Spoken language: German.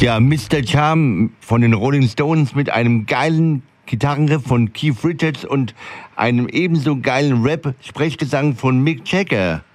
Ja, Mr. Charm von den Rolling Stones mit einem geilen Gitarrenriff von Keith Richards und einem ebenso geilen Rap-Sprechgesang von Mick Jagger.